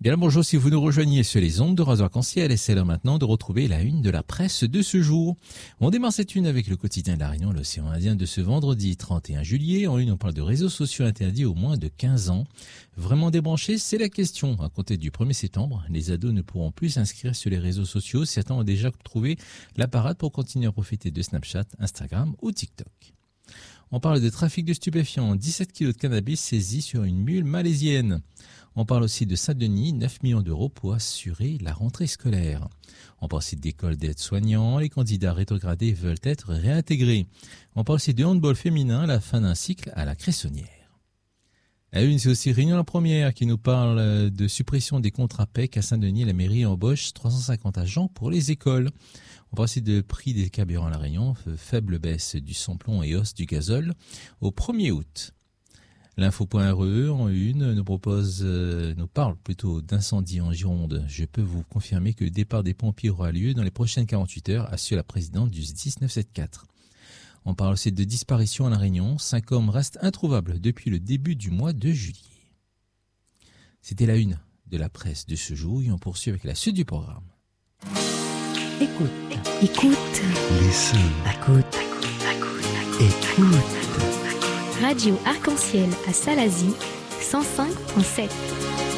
Bien bonjour si vous nous rejoignez sur les ondes de Radio Arc-en-Ciel et c'est l'heure maintenant de retrouver la une de la presse de ce jour. On démarre cette une avec le quotidien de La Réunion, l'Océan Indien de ce vendredi 31 juillet. En une, on parle de réseaux sociaux interdits aux moins de 15 ans. Vraiment débranchés, c'est la question. À compter du 1er septembre, les ados ne pourront plus s'inscrire sur les réseaux sociaux. Certains ont déjà trouvé la parade pour continuer à profiter de Snapchat, Instagram ou TikTok. On parle de trafic de stupéfiants, 17 kilos de cannabis saisis sur une mule malaisienne. On parle aussi de Saint-Denis, 9 millions d'euros pour assurer la rentrée scolaire. On parle aussi d'écoles d'aide-soignants, les candidats rétrogradés veulent être réintégrés. On parle aussi de handball féminin, la fin d'un cycle à la Cressonnière. À une, c'est aussi Réunion la Première qui nous parle de suppression des contrats PEC à Saint-Denis. La mairie embauche 350 agents pour les écoles. On parle aussi de prix des carburants à La Réunion, faible baisse du samplon et hausse du gazole au 1er août. L'info.re en une nous parle plutôt d'incendie en Gironde. Je peux vous confirmer que le départ des pompiers aura lieu dans les prochaines 48 heures, assure la présidente du SDIS 974. On parle aussi de disparition à La Réunion. 5 hommes restent introuvables depuis le début du mois de juillet. C'était la une de la presse de ce jour et on poursuit avec la suite du programme. Écoute. Listen. Écoute. Radio Arc-en-Ciel à Salazie, 105.7.